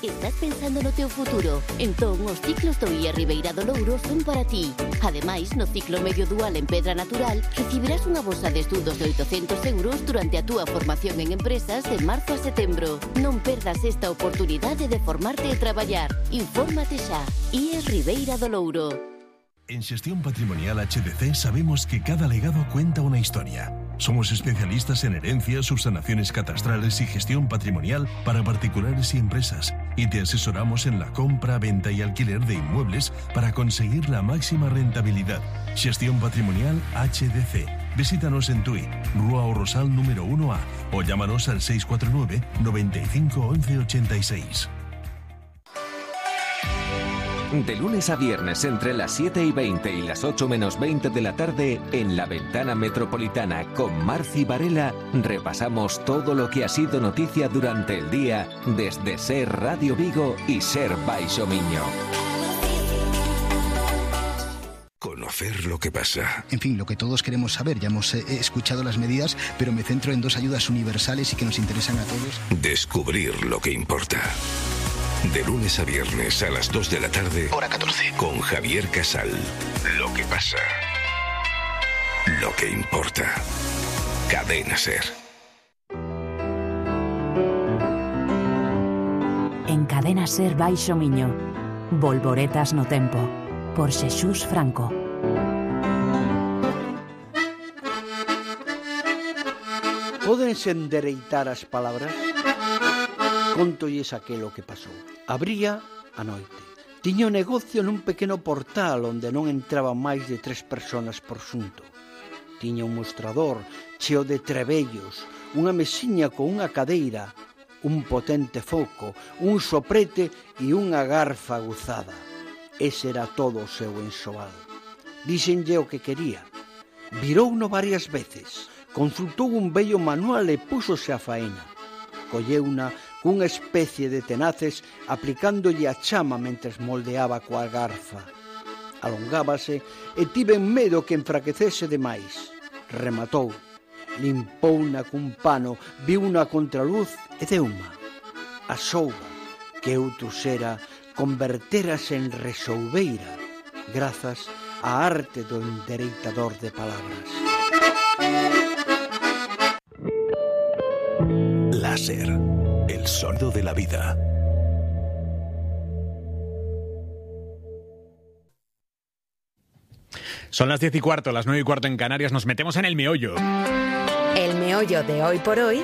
Estás pensando no teu futuro? Entón, os ciclos do IE Ribeira do Louro son para ti. Ademais, no ciclo medio dual en Pedra Natural, recibirás unha bolsa de estudos de 800 euros durante a túa formación en empresas de marzo a setembro. Non perdas esta oportunidade de formarte e traballar. Infórmate xa. IE Ribeira do Louro. En Xestión Patrimonial HDC sabemos que cada legado cuenta una historia. Somos especialistas en herencias, subsanaciones catastrales y gestión patrimonial para particulares y empresas. Y te asesoramos en la compra, venta y alquiler de inmuebles para conseguir la máxima rentabilidad. Xestión Patrimonial HDC. Visítanos en Tui, Rua O Rosal número 1A o llámanos al 649 95 11 86. De lunes a viernes entre las 7:20 y las 8:20 de la tarde, en La Ventana Metropolitana con Marci Varela, repasamos todo lo que ha sido noticia durante el día desde Ser Radio Vigo y Ser Baixo Miño. Conocer lo que pasa. En fin, lo que todos queremos saber. Ya hemos escuchado las medidas, pero me centro en dos ayudas universales y que nos interesan a todos. Descubrir lo que importa. De lunes a viernes a las 2 de la tarde, hora 14, con Javier Casal. Lo que pasa. Lo que importa. Cadena Ser. En Cadena Ser Baixo Miño, Volvoretas no tempo, por Xesús Franco. Pódense endereitar as palabras? Contolles aquelo que pasou. Abría a noite. Tiña o negocio nun pequeno portal onde non entraban máis de 3 persoas por xunto. Tiña un mostrador cheo de trebellos, unha mesiña con unha cadeira, un potente foco, un soprete e unha garfa aguzada. Ese era todo o seu enxoval. Díxenlle o que quería. Virouno varias veces. Consultou un vello manual e púxose a faena. Colleuna cunha especie de tenaces aplicándolle a chama mentres moldeaba coa garfa. Alongábase e tiven medo que enfraquecese demais. Rematou, limpouna cun pano, viuna a contraluz e deuma. A souba que eu truxera converterase en resoubeira grazas á arte do endereitador de palabras. Láser, el sonido de la vida. Son las 10:15, las 9:15 en Canarias. Nos metemos en el meollo. El meollo de hoy por hoy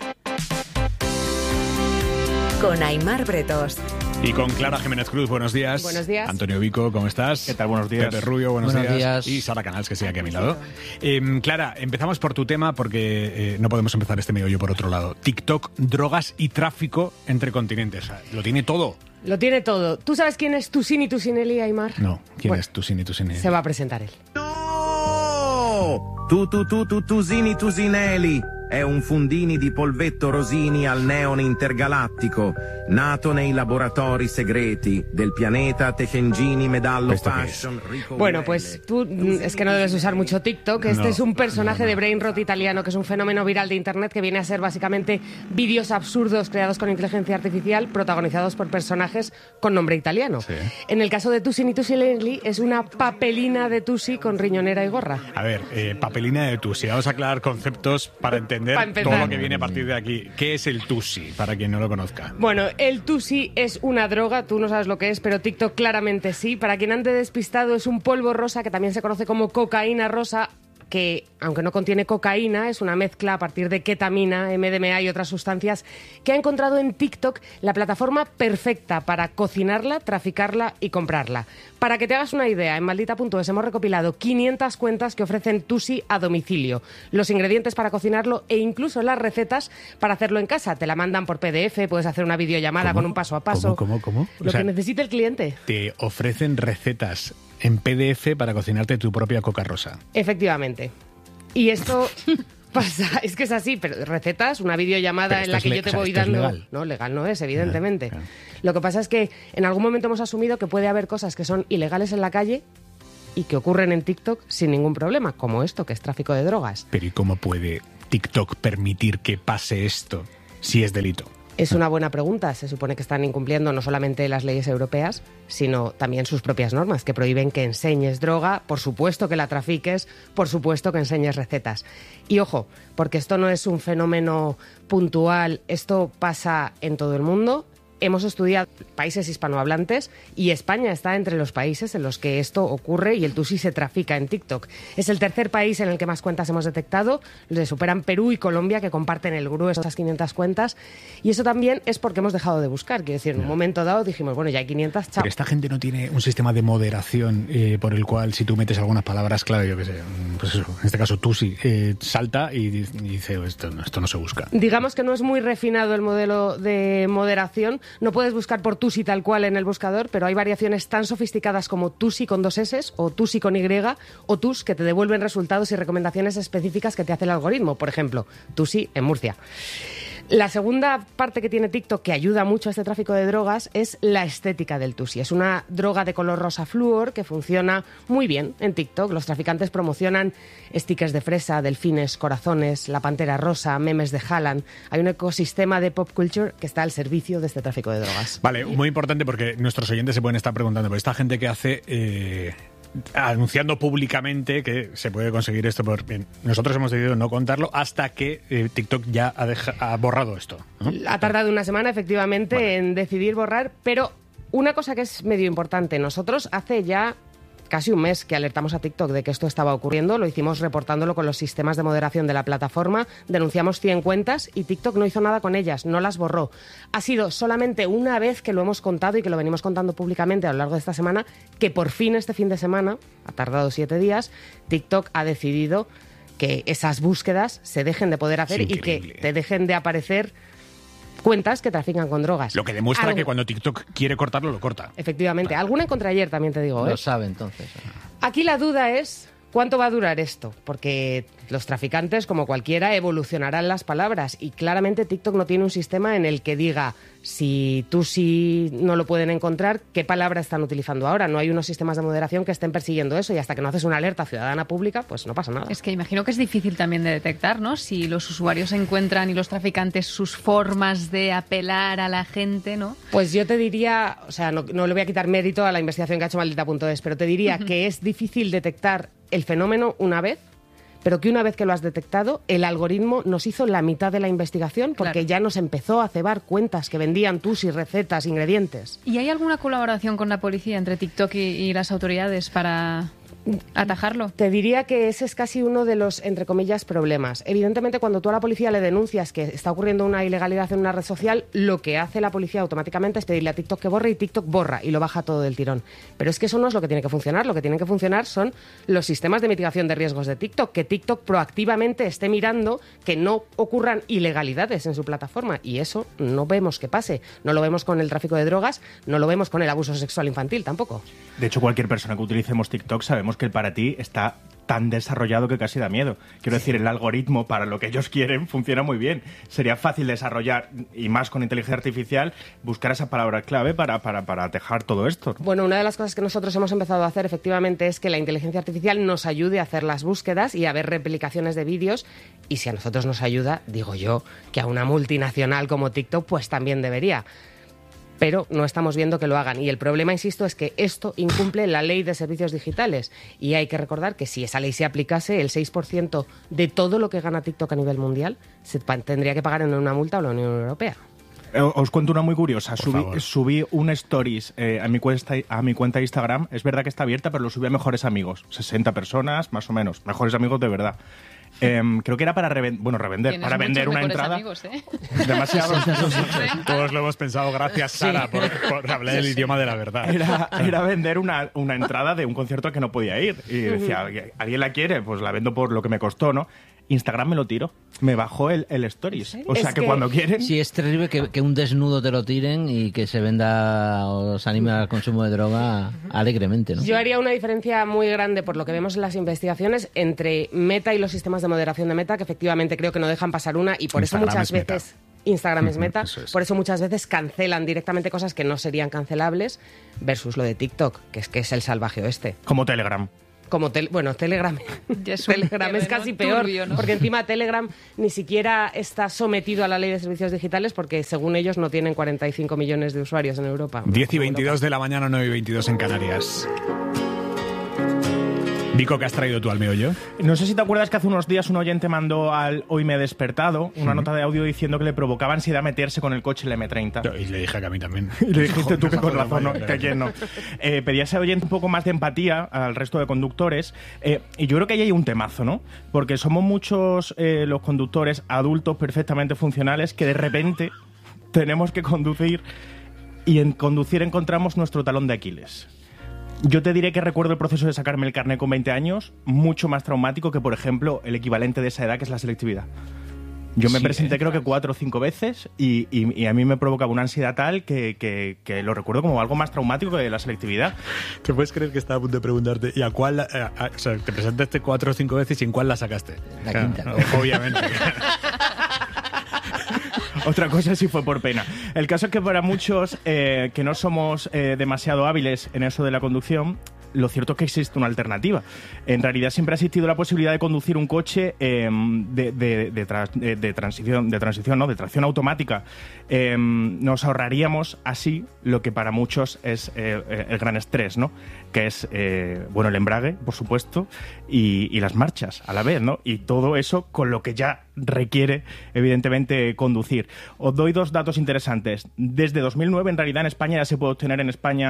con Aimar Bretos. Y con Clara Jiménez Cruz, buenos días. Buenos días. Antonio Vico, ¿cómo estás? ¿Qué tal? Buenos días. Pepe Rubio, buenos días. Y Sara Canals, que sigue aquí a mi lado. Clara, empezamos por tu tema porque no podemos empezar este meollo por otro lado. TikTok, drogas y tráfico entre continentes. Lo tiene todo. Lo tiene todo. ¿Tú sabes quién es Tusini Tusinelli, Aimar? No, ¿quién es Tusini Tusinelli? Se va a presentar él. ¡No! Tusini Tusinelli. È un Fundini di polvetto Rosini al neone intergalattico, nato nei laboratori segreti del pianeta Techengini Medallo Fashion. Bueno, pues tú es que no debes usar mucho TikTok. Este es un personaje de brain rot italiano que es un fenómeno viral de internet que viene a ser básicamente vídeos absurdos creados con inteligencia artificial protagonizados por personajes con nombre italiano. Sí. En el caso de Tusini Tusinelli es una papelina de Tusi con riñonera y gorra. A ver, papelina de Tusi. Vamos a aclarar conceptos para entender todo lo que viene a partir de aquí. ¿Qué es el Tusi, para quien no lo conozca? Bueno, el Tusi es una droga, tú no sabes lo que es, pero TikTok claramente sí. Para quien ande despistado, es un polvo rosa que también se conoce como cocaína rosa, que, aunque no contiene cocaína, es una mezcla a partir de ketamina, MDMA y otras sustancias que ha encontrado en TikTok la plataforma perfecta para cocinarla, traficarla y comprarla. Para que te hagas una idea, en Maldita.es hemos recopilado 500 cuentas que ofrecen Tusi a domicilio, los ingredientes para cocinarlo e incluso las recetas para hacerlo en casa. Te la mandan por PDF, puedes hacer una videollamada con un paso a paso. ¿Cómo? Lo que necesite el cliente. Te ofrecen recetas en PDF para cocinarte tu propia coca rosa. Efectivamente. Y esto pasa, es que es así, pero recetas, una videollamada en la que yo te voy dando... ¿Legal? No, legal no es, evidentemente. Claro. Lo que pasa es que en algún momento hemos asumido que puede haber cosas que son ilegales en la calle y que ocurren en TikTok sin ningún problema, como esto, que es tráfico de drogas. Pero ¿y cómo puede TikTok permitir que pase esto si es delito? Es una buena pregunta. Se supone que están incumpliendo no solamente las leyes europeas, sino también sus propias normas, que prohíben que enseñes droga, por supuesto que la trafiques, por supuesto que enseñes recetas. Y ojo, porque esto no es un fenómeno puntual, esto pasa en todo el mundo. Hemos estudiado países hispanohablantes y España está entre los países en los que esto ocurre y el tusi se trafica en TikTok. Es el tercer país en el que más cuentas hemos detectado. Le superan Perú y Colombia, que comparten el grueso de esas 500 cuentas. Y eso también es porque hemos dejado de buscar. Quiero decir, en un momento dado dijimos, bueno, ya hay 500, chao. Pero esta gente no tiene un sistema de moderación por el cual si tú metes algunas palabras clave, yo qué sé, pues eso, en este caso tusi, salta y dice, esto no se busca. Digamos que no es muy refinado el modelo de moderación. No puedes buscar por tusi tal cual en el buscador, pero hay variaciones tan sofisticadas como tusi con 2 S o tusi con Y o tus que te devuelven resultados y recomendaciones específicas que te hace el algoritmo. Por ejemplo, tusi en Murcia. La segunda parte que tiene TikTok que ayuda mucho a este tráfico de drogas es la estética del tusi. Es una droga de color rosa flúor que funciona muy bien en TikTok. Los traficantes promocionan stickers de fresa, delfines, corazones, la pantera rosa, memes de Haaland. Hay un ecosistema de pop culture que está al servicio de este tráfico de drogas. Vale, muy importante porque nuestros oyentes se pueden estar preguntando, pero esta gente que hace... anunciando públicamente que se puede conseguir esto. Bien, nosotros hemos decidido no contarlo hasta que TikTok ya ha borrado esto, ¿no? Ha tardado una semana, efectivamente, en decidir borrar, pero una cosa que es medio importante. Nosotros hace ya casi un mes que alertamos a TikTok de que esto estaba ocurriendo, lo hicimos reportándolo con los sistemas de moderación de la plataforma, denunciamos 100 cuentas y TikTok no hizo nada con ellas, no las borró. Ha sido solamente una vez que lo hemos contado y que lo venimos contando públicamente a lo largo de esta semana, que por fin este fin de semana, ha tardado 7 días, TikTok ha decidido que esas búsquedas se dejen de poder hacer y que te dejen de aparecer cuentas que trafican con drogas. Lo que demuestra que cuando TikTok quiere cortarlo, lo corta. Efectivamente. Alguna encontré ayer, también te digo. Lo sabe, entonces. Aquí la duda es cuánto va a durar esto, porque los traficantes, como cualquiera, evolucionarán las palabras y claramente TikTok no tiene un sistema en el que diga si tú sí no lo pueden encontrar, qué palabra están utilizando ahora. No hay unos sistemas de moderación que estén persiguiendo eso y hasta que no haces una alerta ciudadana pública, pues no pasa nada. Es que imagino que es difícil también de detectar, ¿no? Si los usuarios encuentran y los traficantes sus formas de apelar a la gente, ¿no? Pues yo te diría, o sea, no le voy a quitar mérito a la investigación que ha hecho Maldita.es, pero te diría que es difícil detectar el fenómeno una vez, pero que una vez que lo has detectado, el algoritmo nos hizo la mitad de la investigación porque ya nos empezó a cebar cuentas que vendían tusi, recetas, ingredientes. ¿Y hay alguna colaboración con la policía entre TikTok y las autoridades para atajarlo? Te diría que ese es casi uno de los, entre comillas, problemas. Evidentemente, cuando tú a la policía le denuncias que está ocurriendo una ilegalidad en una red social, lo que hace la policía automáticamente es pedirle a TikTok que borre y TikTok borra y lo baja todo del tirón. Pero es que eso no es lo que tiene que funcionar. Lo que tienen que funcionar son los sistemas de mitigación de riesgos de TikTok, que TikTok proactivamente esté mirando que no ocurran ilegalidades en su plataforma. Y eso no vemos que pase. No lo vemos con el tráfico de drogas, no lo vemos con el abuso sexual infantil tampoco. De hecho, cualquier persona que utilicemos TikTok sabemos que para ti está tan desarrollado que casi da miedo. Quiero decir, el algoritmo para lo que ellos quieren funciona muy bien. Sería fácil desarrollar, y más con inteligencia artificial, buscar esa palabra clave para tejar todo esto, ¿no? Bueno, una de las cosas que nosotros hemos empezado a hacer efectivamente es que la inteligencia artificial nos ayude a hacer las búsquedas y a ver replicaciones de vídeos, y si a nosotros nos ayuda, digo yo, que a una multinacional como TikTok pues también debería. Pero no estamos viendo que lo hagan. Y el problema, insisto, es que esto incumple la ley de servicios digitales. Y hay que recordar que si esa ley se aplicase, el 6% de todo lo que gana TikTok a nivel mundial se tendría que pagar en una multa a la Unión Europea. Os cuento una muy curiosa. Subí un stories a mi cuenta de Instagram. Es verdad que está abierta, pero lo subí a mejores amigos. 60 personas, más o menos. Mejores amigos de verdad. Creo que era para revender, para vender una entrada. Amigos, ¿eh? Demasiados. Todos lo hemos pensado. Gracias, Sara, por hablar el idioma de la verdad. Era vender una entrada de un concierto al que no podía ir. Y decía, ¿alguien la quiere? Pues la vendo por lo que me costó, ¿no? Instagram me lo tiró. Me bajó el stories. O sea, que cuando quieren... Sí, es terrible que un desnudo te lo tiren y que se venda o se anime al consumo de droga alegremente, ¿no? Yo haría una diferencia muy grande, por lo que vemos en las investigaciones, entre Meta y los sistemas de moderación de Meta, que efectivamente creo que no dejan pasar una, y por Instagram eso muchas veces... Instagram es Meta, por eso muchas veces cancelan directamente cosas que no serían cancelables, versus lo de TikTok, que es el salvaje oeste. Como Telegram. como Telegram. Telegram es casi peor, turbio, ¿no? porque encima Telegram ni siquiera está sometido a la ley de servicios digitales porque según ellos no tienen 45 millones de usuarios en Europa. 10:22 de la mañana, 9:22 en Canarias. Vico, ¿qué has traído tú al meollo? No sé si te acuerdas que hace unos días un oyente mandó al Hoy Me He Despertado una nota de audio diciendo que le provocaba ansiedad meterse con el coche en el M30. Y le dije que a mí también. Y le dijiste tú que con razón, ¿no? Que a quién no. Pedía a ese oyente un poco más de empatía al resto de conductores. Y yo creo que ahí hay un temazo, ¿no? Porque somos muchos los conductores adultos perfectamente funcionales que de repente tenemos que conducir y en conducir encontramos nuestro talón de Aquiles. Yo te diré que recuerdo el proceso de sacarme el carnet con 20 años mucho más traumático que, por ejemplo, el equivalente de esa edad, que es la selectividad. Yo me presenté creo que 4 o 5 veces y a mí me provocaba una ansiedad tal que lo recuerdo como algo más traumático que la selectividad. ¿Te puedes creer que estaba a punto de preguntarte ¿y a cuál? O sea, te presentaste 4 o 5 veces y ¿en cuál la sacaste? La quinta. Obviamente. Otra cosa sí fue por pena. El caso es que para muchos que no somos demasiado hábiles en eso de la conducción, lo cierto es que existe una alternativa. En realidad siempre ha existido la posibilidad de conducir un coche de transición, ¿no? De tracción automática. Nos ahorraríamos así lo que para muchos es el gran estrés, ¿no? Que es el embrague, por supuesto, y las marchas a la vez, ¿no? Y todo eso con lo que ya requiere, evidentemente, conducir. Os doy 2 datos interesantes. Desde 2009, en realidad, en España ya se puede obtener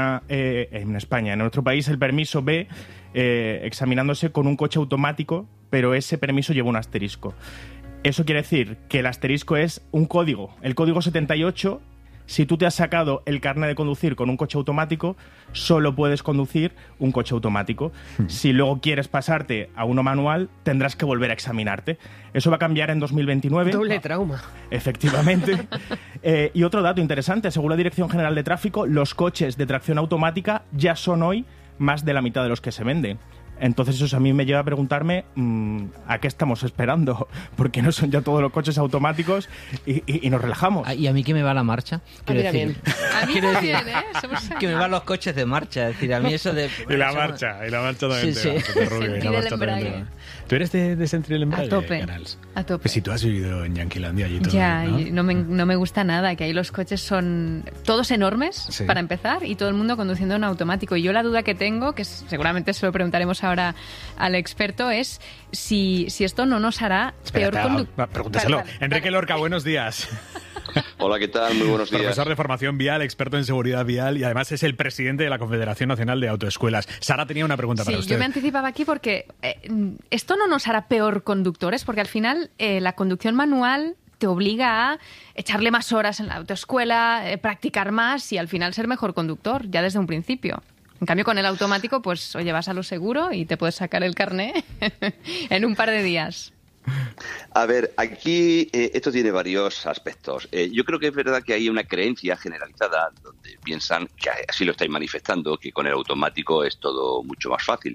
en nuestro país, el permiso B examinándose con un coche automático, pero ese permiso lleva un asterisco. Eso quiere decir que el asterisco es un código. El código 78, si tú te has sacado el carnet de conducir con un coche automático, solo puedes conducir un coche automático. Si luego quieres pasarte a uno manual, tendrás que volver a examinarte. Eso va a cambiar en 2029. Doble trauma. Efectivamente. Y otro dato interesante, según la Dirección General de Tráfico, los coches de tracción automática ya son hoy más de la mitad de los que se venden. Entonces eso a mí me lleva a preguntarme ¿a qué estamos esperando? Porque no son ya todos los coches automáticos y nos relajamos. ¿Y a mí qué me va la marcha? Quiero decir, A mí también, ¿eh? que me van los coches de marcha. Es decir, a mí eso de... Y la marcha también. Sí, sí. Sentir el embrague. ¿Tú eres de sentir el embrague? A tope. Canals? A tope. Pues si tú has vivido en Yanquilandia allí todo. Ya, ¿no? y no me gusta nada, que ahí los coches son todos enormes, Sí. para empezar, y todo el mundo conduciendo en automático. Y yo la duda que tengo, que seguramente se lo preguntaremos ahora al experto, es si esto no nos hará peor conductor. Pregúntaselo. Vale. Enrique Lorca, buenos días. Hola, ¿qué tal? Muy buenos días. Profesor de formación vial, experto en seguridad vial y además es el presidente de la Confederación Nacional de Autoescuelas. Sara tenía una pregunta para Sí, usted. yo me anticipaba aquí porque esto no nos hará peor conductores, porque al final la conducción manual te obliga a echarle más horas en la autoescuela, practicar más y al final ser mejor conductor, ya desde un principio. En cambio, con el automático, pues, oye, vas a lo seguro y te puedes sacar el carné en un par de días. A ver, aquí esto tiene varios aspectos. Yo creo que es verdad que hay una creencia generalizada donde piensan, que así lo estáis manifestando, que con el automático es todo mucho más fácil.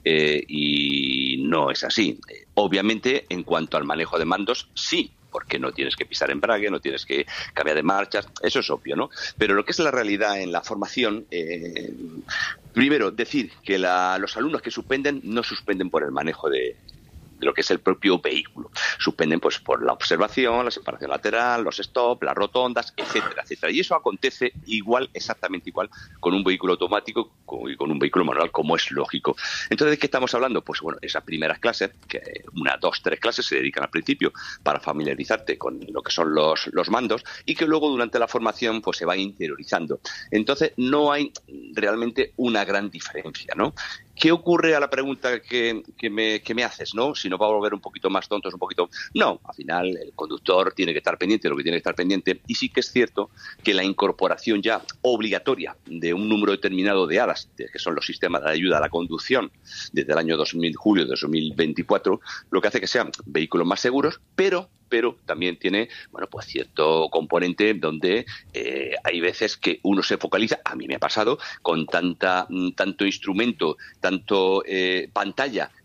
Y no es así. Obviamente, en cuanto al manejo de mandos, sí, porque no tienes que pisar embrague, no tienes que cambiar de marchas, eso es obvio, ¿no? Pero lo que es la realidad en la formación, primero, decir que los alumnos que suspenden no suspenden por el manejo de lo que es el propio vehículo. Suspenden pues por la observación, la separación lateral, los stops, las rotondas, etcétera, etcétera. Y eso acontece exactamente igual con un vehículo automático y con un vehículo manual, como es lógico. Entonces, ¿de qué estamos hablando? Pues bueno, esas primeras clases, que 1, 2, 3 clases se dedican al principio para familiarizarte con lo que son los mandos y que luego durante la formación pues se va interiorizando. Entonces, no hay realmente una gran diferencia, ¿no? ¿Qué ocurre a la pregunta que me haces, no? Si nos va a volver un poquito más tontos, un poquito... No, al final el conductor tiene que estar pendiente de lo que tiene que estar pendiente y sí que es cierto que la incorporación ya obligatoria de un número determinado de ADAS, que son los sistemas de ayuda a la conducción, desde el año julio de 2024, lo que hace que sean vehículos más seguros, pero también tiene, bueno, pues cierto componente donde hay veces que uno se focaliza, a mí me ha pasado, con tanto instrumento, tanto pantalla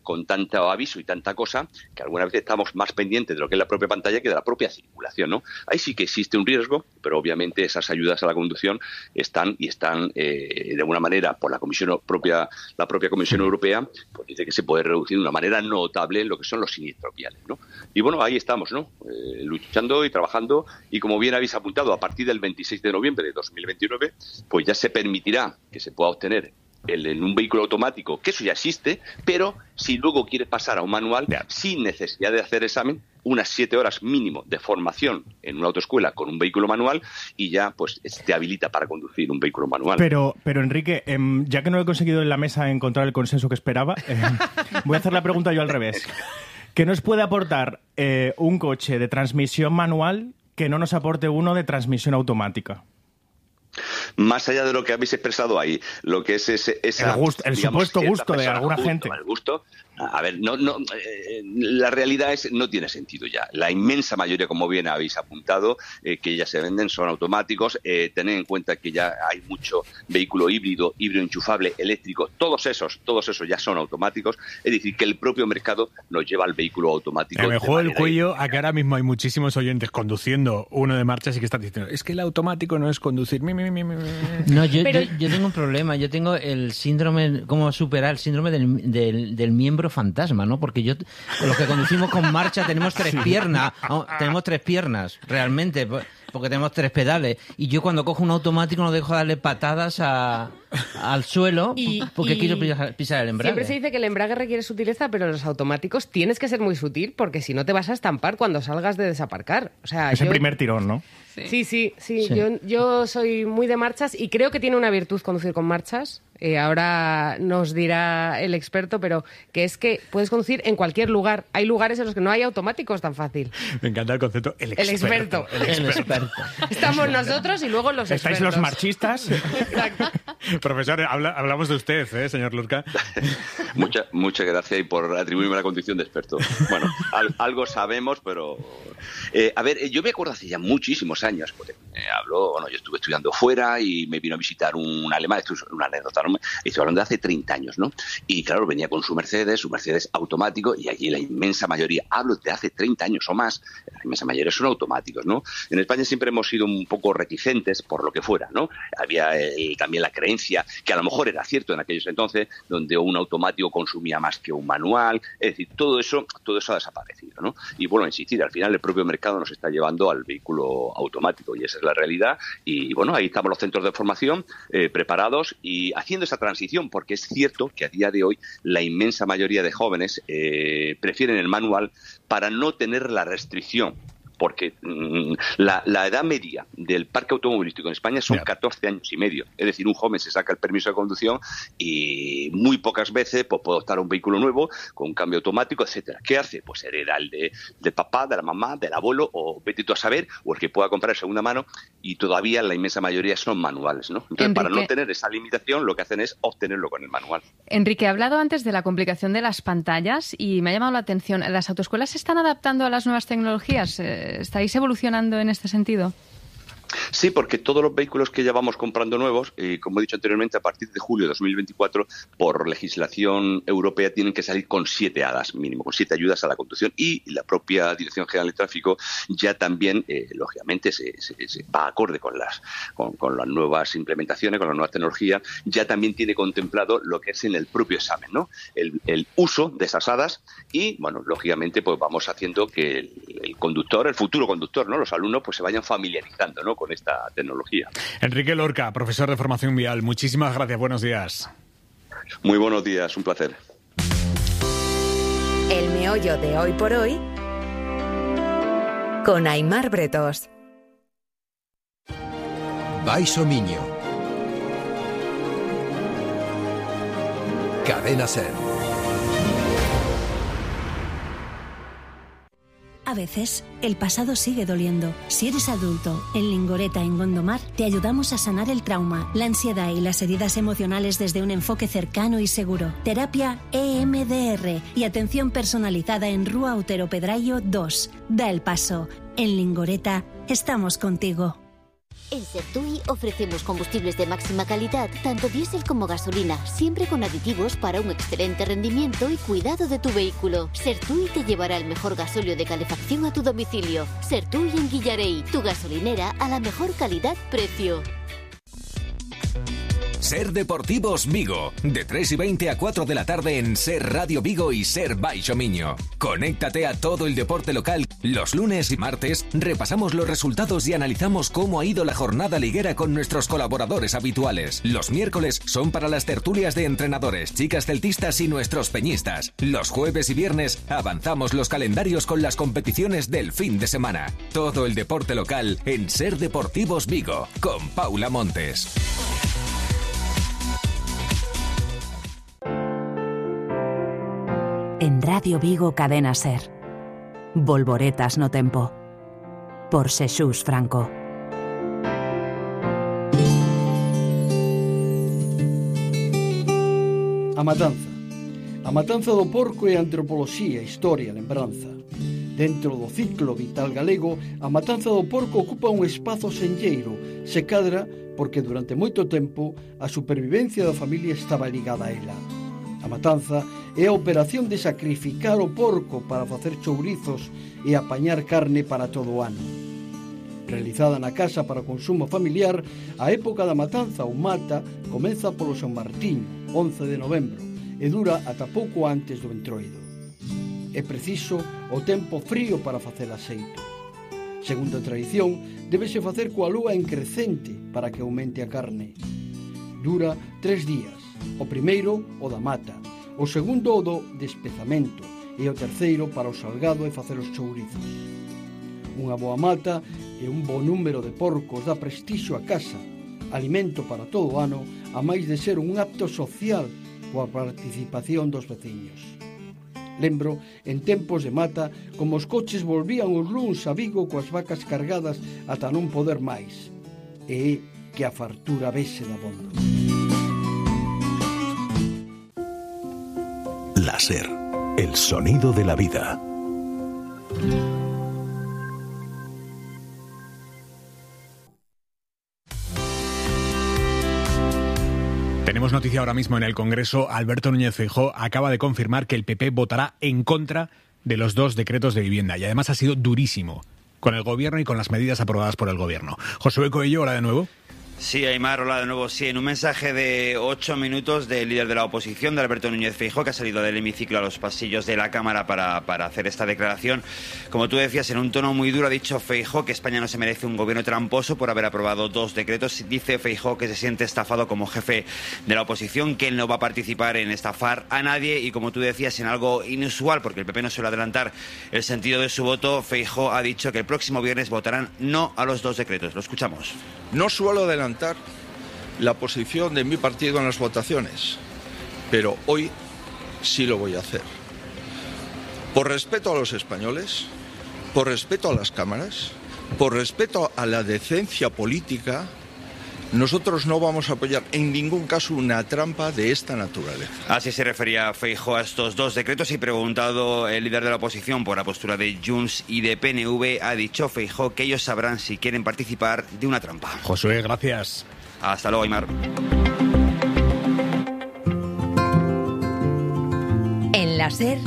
con tanto aviso y tanta cosa, que algunas veces estamos más pendientes de lo que es la propia pantalla que de la propia circulación, ¿no? Ahí sí que existe un riesgo, pero obviamente esas ayudas a la conducción están de alguna manera por la propia Comisión Europea, pues dice que se puede reducir de una manera notable lo que son los siniestros viales, ¿no? Y bueno, ahí estamos, ¿no? Luchando y trabajando, y como bien habéis apuntado, a partir del 26 de noviembre de 2029, pues ya se permitirá que se pueda obtener en un vehículo automático, que eso ya existe, pero si luego quieres pasar a un manual, sin necesidad de hacer examen, unas 7 horas mínimo de formación en una autoescuela con un vehículo manual, y ya pues te habilita para conducir un vehículo manual. Pero Enrique, ya que no he conseguido en la mesa encontrar el consenso que esperaba, voy a hacer la pregunta yo al revés. ¿Qué nos puede aportar un coche de transmisión manual que no nos aporte uno de transmisión automática? Más allá de lo que habéis expresado ahí, lo que es el supuesto gusto de alguna gente. El gusto, a ver, la realidad no tiene sentido ya. La inmensa mayoría, como bien habéis apuntado, que ya se venden son automáticos. Tened en cuenta que ya hay mucho vehículo híbrido enchufable, eléctrico, todos esos ya son automáticos. Es decir, que el propio mercado nos lleva al vehículo automático. Me juego el cuello a que ahora mismo hay muchísimos oyentes conduciendo uno de marchas y que están diciendo, es que el automático no es conducir. No, yo tengo un problema. Yo tengo el síndrome, ¿cómo superar el síndrome del miembro fantasma, ¿no? Porque los que conducimos con marcha tenemos tres piernas, realmente, porque tenemos 3 pedales. Y yo cuando cojo un automático no dejo de darle patadas al suelo porque quiero pisar el embrague. Siempre se dice que el embrague requiere sutileza, pero los automáticos tienes que ser muy sutil porque si no te vas a estampar cuando salgas de desaparcar. O sea, el primer tirón, ¿no? Sí. Yo soy muy de marchas y creo que tiene una virtud conducir con marchas. Ahora nos dirá el experto, pero que es que puedes conducir en cualquier lugar. Hay lugares en los que no hay automáticos tan fácil. Me encanta el concepto, el experto. Estamos nosotros y luego los expertos. ¿Estáis los marchistas? Exacto. Profesor, hablamos de usted, señor Lorca. Muchas gracias y por atribuirme la condición de experto. Bueno, algo sabemos, pero... a ver, yo me acuerdo hace ya muchísimos años, porque yo estuve estudiando fuera y me vino a visitar un alemán, esto es una anécdota, ¿no? Estoy hablando de hace 30 años, ¿no? Y claro, venía con su Mercedes automático, y allí la inmensa mayoría, hablo de hace 30 años o más, la inmensa mayoría son automáticos, ¿no? En España siempre hemos sido un poco reticentes por lo que fuera, ¿no? Había también la creencia, que a lo mejor era cierto en aquellos entonces, donde un automático consumía más que un manual, es decir, todo eso ha desaparecido, ¿no? Y bueno, insistir, al final el propio mercado nos está llevando al vehículo automático, y esa es la realidad. Y bueno, ahí estamos los centros de formación preparados y haciendo esa transición, porque es cierto que a día de hoy la inmensa mayoría de jóvenes prefieren el manual para no tener la restricción, porque la edad media del parque automovilístico en España son 14 años y medio. Es decir, un joven se saca el permiso de conducción y muy pocas veces pues, puede optar a un vehículo nuevo con un cambio automático, etcétera. ¿Qué hace? Pues hereda el del papá, de la mamá, del abuelo, o vete tú a saber, o el que pueda comprar de segunda mano, y todavía la inmensa mayoría son manuales, ¿no? Entonces, para no tener esa limitación, lo que hacen es obtenerlo con el manual. Enrique, he hablado antes de la complicación de las pantallas y me ha llamado la atención. ¿Las autoescuelas se están adaptando a las nuevas tecnologías? ¿Estáis evolucionando en este sentido? Sí, porque todos los vehículos que ya vamos comprando nuevos, como he dicho anteriormente, a partir de julio de 2024, por legislación europea, tienen que salir con 7 ADAS mínimo, con 7 ayudas a la conducción, y la propia Dirección General de Tráfico ya también, lógicamente, se va acorde con las nuevas implementaciones, con la nueva tecnología, ya también tiene contemplado lo que es en el propio examen, ¿no? El uso de esas ADAS, y, bueno, lógicamente, pues vamos haciendo que el conductor, el futuro conductor, ¿no? Los alumnos, pues se vayan familiarizando, ¿no? Con esta tecnología. Enrique Lorca, profesor de formación vial, muchísimas gracias, buenos días. Muy buenos días, un placer. El meollo de Hoy por Hoy con Aimar Bretos. Baixo Miño. Cadena SER. A veces, el pasado sigue doliendo. Si eres adulto, en Lingoreta, en Gondomar, te ayudamos a sanar el trauma, la ansiedad y las heridas emocionales desde un enfoque cercano y seguro. Terapia EMDR y atención personalizada en Rúa Otero Pedrayo 2. Da el paso. En Lingoreta, estamos contigo. En Sertui ofrecemos combustibles de máxima calidad, tanto diésel como gasolina, siempre con aditivos para un excelente rendimiento y cuidado de tu vehículo. Sertui te llevará el mejor gasóleo de calefacción a tu domicilio. Sertui en Guillarey, tu gasolinera a la mejor calidad-precio. Ser Deportivos Vigo, de 3:20 a 4 de la tarde en Ser Radio Vigo y Ser Baixo Miño. Conéctate a todo el deporte local. Los lunes y martes repasamos los resultados y analizamos cómo ha ido la jornada liguera con nuestros colaboradores habituales. Los miércoles son para las tertulias de entrenadores, chicas celtistas y nuestros peñistas. Los jueves y viernes avanzamos los calendarios con las competiciones del fin de semana. Todo el deporte local en Ser Deportivos Vigo, con Paula Montes. En Radio Vigo Cadena Ser. Volvoretas no tempo. Por Xesús Franco. A matanza. A matanza do porco é antropoloxía, historia, lembranza. Dentro do ciclo vital galego, a matanza do porco ocupa un espazo senlleiro, se cadra porque durante moito tempo a supervivencia da familia estaba ligada a ela. A matanza é a operación de sacrificar o porco para facer chourizos e apañar carne para todo o ano. Realizada na casa para consumo familiar, a época da matanza ou mata comeza polo San Martiño, 11 de novembro, e dura ata pouco antes do entroido. É preciso o tempo frío para facer aceito. Segundo a tradición, débese facer coa lúa en crecente para que aumente a carne. Dura 3 días. O primeiro, o da mata, o segundo, o do despezamento, e o terceiro para o salgado e facer os chourizos. Unha boa mata e un bo número de porcos dá prestixio á casa, alimento para todo o ano, a máis de ser un acto social coa participación dos veciños. Lembro, en tempos de mata, como os coches volvían os luns a Vigo coas vacas cargadas ata non poder máis, e que a fartura vese da bondo. La Ser, el sonido de la vida. Tenemos noticia ahora mismo en el Congreso. Alberto Núñez Feijóo acaba de confirmar que el PP votará en contra de los 2 decretos de vivienda y además ha sido durísimo con el Gobierno y con las medidas aprobadas por el Gobierno. Josué Coello, hola de nuevo. Sí, Aimar, hola de nuevo. Sí, en un mensaje de 8 minutos del líder de la oposición, de Alberto Núñez Feijóo, que ha salido del hemiciclo a los pasillos de la Cámara para hacer esta declaración. Como tú decías, en un tono muy duro ha dicho Feijóo que España no se merece un gobierno tramposo por haber aprobado 2 decretos. Dice Feijóo que se siente estafado como jefe de la oposición, que él no va a participar en estafar a nadie y, como tú decías, en algo inusual, porque el PP no suele adelantar el sentido de su voto. Feijóo ha dicho que el próximo viernes votarán no a los 2 decretos. Lo escuchamos. No suelo adelantar la posición de mi partido en las votaciones, pero hoy sí lo voy a hacer. Por respeto a los españoles, por respeto a las cámaras, por respeto a la decencia política, nosotros no vamos a apoyar en ningún caso una trampa de esta naturaleza. Así se refería Feijóo a estos 2 decretos y, preguntado el líder de la oposición por la postura de Junts y de PNV, ha dicho Feijóo que ellos sabrán si quieren participar de una trampa. Josué, gracias. Hasta luego, Aimar. En la Ser,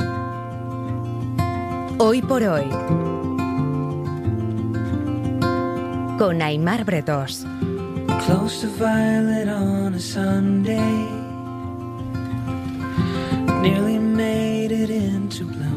Hoy por Hoy, con Aimar Bretos. Close to violet on a Sunday, nearly made it into blood.